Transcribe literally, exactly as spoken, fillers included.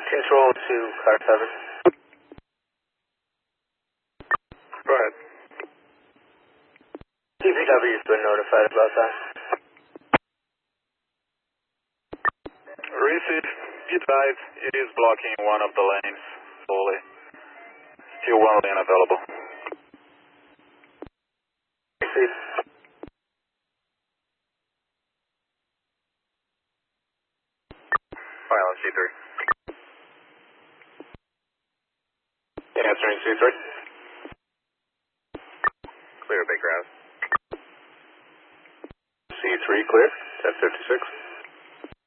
Control to car seven. Go ahead. D P W's been notified about that. Receive. Be advised, it is blocking one of the lanes fully. Still one lane available. Receive. File C three. Answering C three. Clear, Baker House. C three clear. ten fifty-six.